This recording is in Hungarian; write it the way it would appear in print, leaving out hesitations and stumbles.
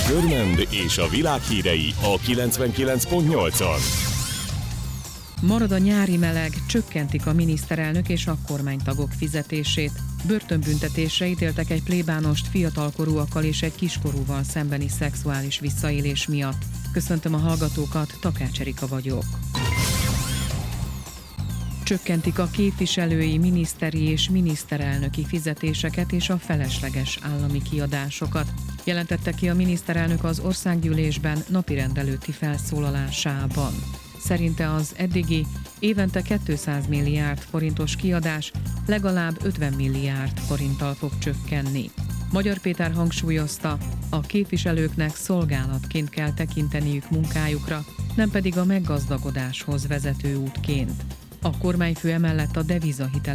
Körmend és a világ hírei a 99.8-on. Marad a nyári meleg, csökkentik a miniszterelnök és a kormánytagok fizetését. Börtönbüntetésre ítéltek egy plébánost fiatalkorúakkal és egy kiskorúval szembeni szexuális visszaélés miatt. Köszöntöm a hallgatókat, Takács Erika vagyok. Csökkentik a képviselői, miniszteri és miniszterelnöki fizetéseket és a felesleges állami kiadásokat. Jelentette ki a miniszterelnök az országgyűlésben napirend előtti felszólalásában. Szerinte az eddigi évente 200 milliárd forintos kiadás legalább 50 milliárd forinttal fog csökkenni. Magyar Péter hangsúlyozta, a képviselőknek szolgálatként kell tekinteniük munkájukra, nem pedig a meggazdagodáshoz vezető útként. A kormányfő emellett a devizahitel